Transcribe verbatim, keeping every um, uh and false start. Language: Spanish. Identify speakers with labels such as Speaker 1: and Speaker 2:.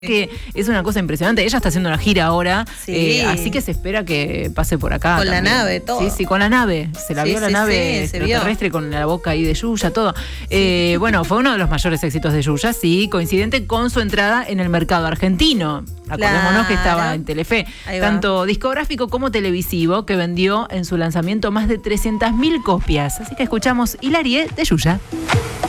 Speaker 1: Que es una cosa impresionante. Ella está haciendo una gira ahora,
Speaker 2: sí.
Speaker 1: eh, así que se espera que pase por acá.
Speaker 2: Con
Speaker 1: también.
Speaker 2: la nave, todo.
Speaker 1: Sí, sí, con la nave. Se la
Speaker 2: sí,
Speaker 1: vio la
Speaker 2: sí,
Speaker 1: nave
Speaker 2: sí,
Speaker 1: extraterrestre con la boca ahí de Yuya, todo. Eh, bueno, fue uno de los mayores éxitos de Yuya, sí, coincidente con su entrada en el mercado argentino. Acordémonos
Speaker 2: claro.
Speaker 1: que estaba en Telefe, tanto discográfico como televisivo, que vendió en su lanzamiento más de trescientas mil copias. Así que escuchamos Hilarie de Yuya.